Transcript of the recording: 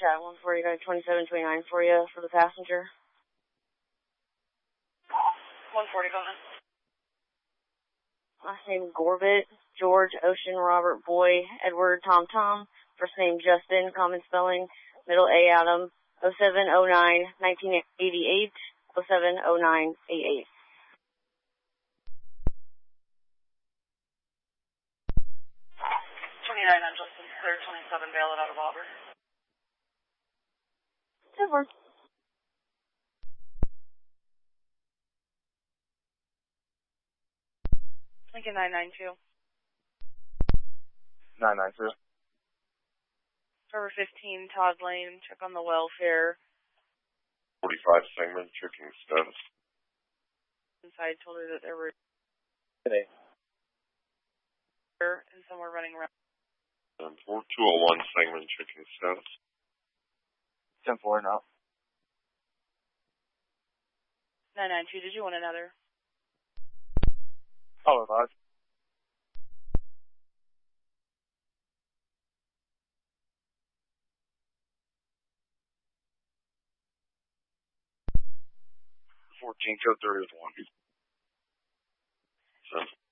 chat 140, got 2729 for you for the passenger. 140, go ahead. Last name Gorbit, George, Ocean, Robert, Boy, Edward, Tom Tom. First name Justin, common spelling, middle A Adam, 0709 1988, 070988. 29 on Justin, clear 27, bail it out of Auburn. Super. Lincoln 992. 992. Trevor 15, Todd Lane, check on the welfare. 45 segment, checking status. Inside told her that there were Today. and some were running around. 4201 segment, checking status. 10-4 now. 992, did you want another? Oh, Lodge. Code 30 with 1.